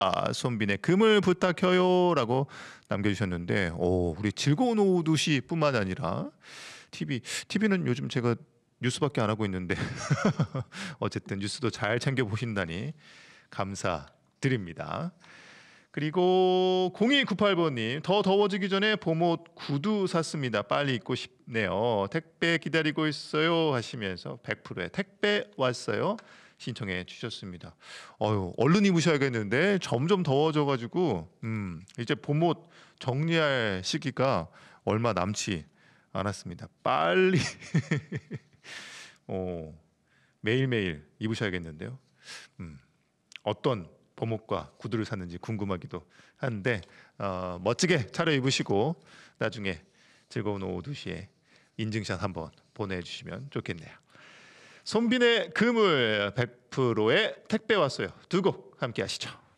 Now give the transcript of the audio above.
손빈의 금을 부탁해요라고 남겨주셨는데, 우리 즐거운 오후 2시뿐만 아니라 TV는 요즘 제가 뉴스밖에 안 하고 있는데 어쨌든 뉴스도 잘 챙겨 보신다니 감사드립니다. 그리고 0298번님, 더 더워지기 전에 봄옷 구두 샀습니다. 빨리 입고 싶네요. 택배 기다리고 있어요 하시면서 100%의 택배 왔어요 신청해 주셨습니다. 얼른 입으셔야겠는데 점점 더워져가지고 이제 봄옷 정리할 시기가 얼마 남지 않았습니다. 빨리 매일매일 입으셔야겠는데요. 어떤 봄옷과 구두를 샀는지 궁금하기도 한데 멋지게 차려입으시고 나중에 즐거운 오후 2시에 인증샷 한번 보내주시면 좋겠네요. 손빈의 그물 100%의 택배 왔어요. 두 곡 함께 하시죠.